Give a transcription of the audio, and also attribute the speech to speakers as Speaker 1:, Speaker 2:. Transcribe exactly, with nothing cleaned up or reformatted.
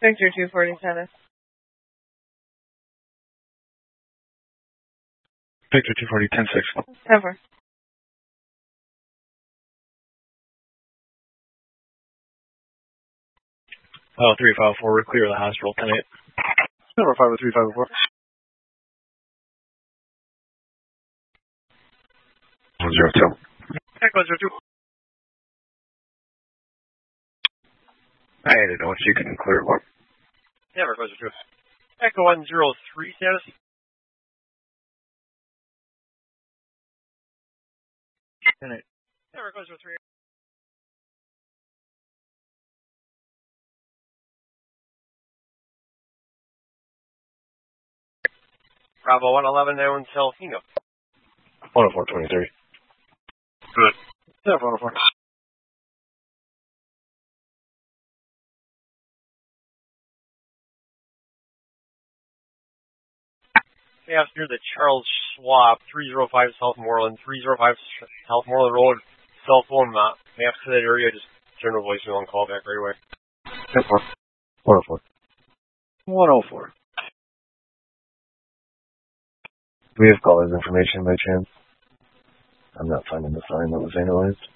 Speaker 1: Victor two forty-seven.
Speaker 2: Victor two forty, ten six.
Speaker 1: ten four.
Speaker 2: Oh, three five four, we're clear of the hospital, ten eight.
Speaker 3: Number five oh three five oh four.
Speaker 4: one zero two.
Speaker 3: Echo one zero two.
Speaker 4: I added on, so you can clear one.
Speaker 3: Yeah, Echo one zero two. Echo one zero three status. ten eight. Yeah, Echo one zero three. Bravo one eleven now until Hingo.
Speaker 2: one oh four twenty-three.
Speaker 3: Good. Yeah, one oh four. Yeah, near the Charles Schwab, three oh five South Moreland, three oh five South Moreland Road, cell phone map. Maps to that area, just general voicemail and call back right away.
Speaker 2: ten four. one oh four.
Speaker 3: one oh four.
Speaker 2: Do we have caller's information by chance? I'm not finding the sign that was analyzed.